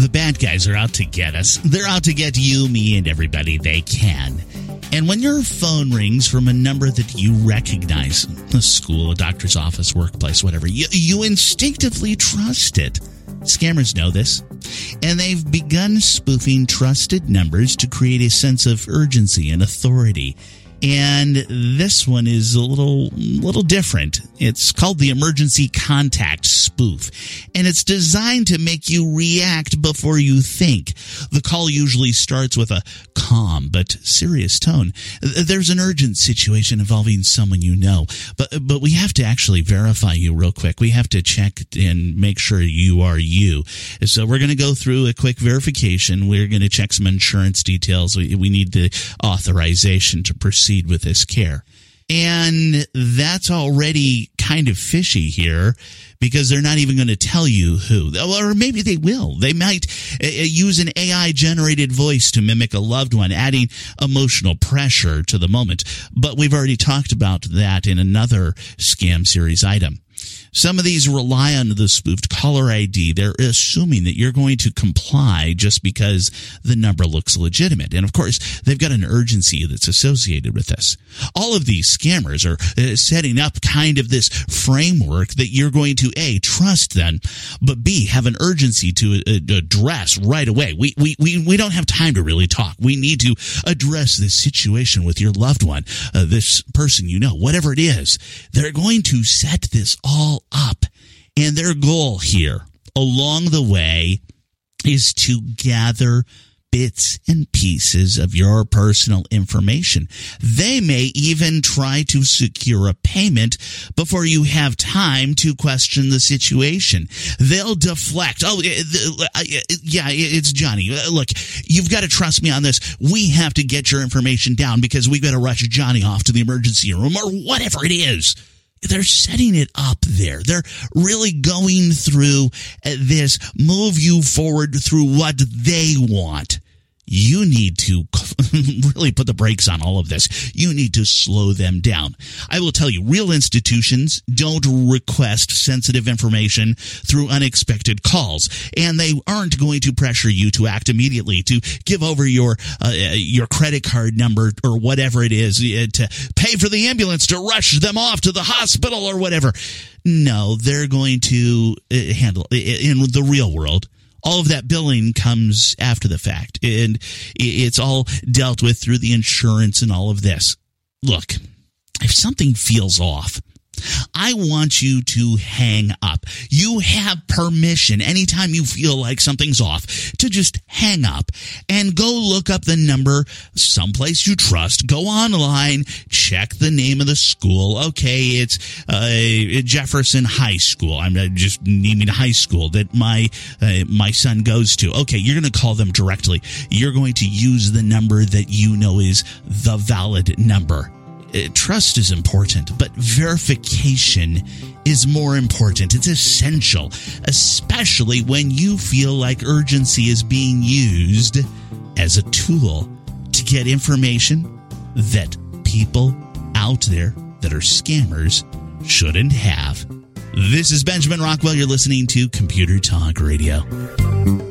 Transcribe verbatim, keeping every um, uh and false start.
The bad guys are out to get us. They're out to get you, me, and everybody they can. And when your phone rings from a number that you recognize, a school, a doctor's office, workplace, whatever, you, you instinctively trust it. Scammers know this, and they've begun spoofing trusted numbers to create a sense of urgency and authority. And this one is a little, little different. It's called the emergency contact spoof, and it's designed to make you react before you think. The call usually starts with a calm but serious tone. There's an urgent situation involving someone you know, but but we have to actually verify you real quick. We have to check and make sure you are you. So we're going to go through a quick verification. We're going to check some insurance details. We, we need the authorization to proceed with this care. And that's already kind of fishy here because they're not even going to tell you who. Or maybe they will. They might uh, use an A I-generated voice to mimic a loved one, adding emotional pressure to the moment. But we've already talked about that in another Scam Series item. Some of these rely on the spoofed caller I D. They're assuming that you're going to comply just because the number looks legitimate. And, of course, they've got an urgency that's associated with this. All of these scammers are uh, setting up kind of this framework that you're going to, A, trust them, but, B, have an urgency to uh, address right away. We, we, we, we don't have time to really talk. We need to address this situation with your loved one, uh, this person you know, whatever it is. They're going to set this all up. And their goal here along the way is to gather bits and pieces of your personal information. They may even try to secure a payment before you have time to question the situation. They'll deflect. Oh, yeah, it's Johnny. Look, you've got to trust me on this. We have to get your information down because we've got to rush Johnny off to the emergency room or whatever it is. They're setting it up there. They're really going through this, move you forward through what they want. You need to really put the brakes on all of this. You need to slow them down. I will tell you, real institutions don't request sensitive information through unexpected calls, and they aren't going to pressure you to act immediately, to give over your uh, your credit card number or whatever it is, uh, to pay for the ambulance, to rush them off to the hospital or whatever. No, they're going to uh, handle it in the real world. All of that billing comes after the fact, and it's all dealt with through the insurance and all of this. Look, if something feels off, I want you to hang up. You have permission anytime you feel like something's off to just hang up and go look up the number someplace you trust. Go online, check the name of the school. Okay, it's uh, Jefferson High School. I'm just naming a high school that my uh, my son goes to. Okay, you're going to call them directly. You're going to use the number that you know is the valid number. Trust is important, but verification is more important. It's essential, especially when you feel like urgency is being used as a tool to get information that people out there that are scammers shouldn't have. This is Benjamin Rockwell. You're listening to Computer Talk Radio.